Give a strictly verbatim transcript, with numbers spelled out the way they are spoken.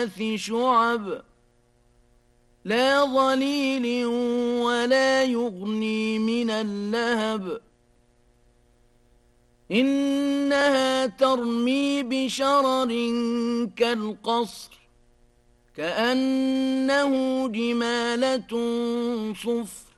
شعب لا ظليل ولا يغني من اللهب إنها ترمي بشرر كالقصر كأنه جمالة صفر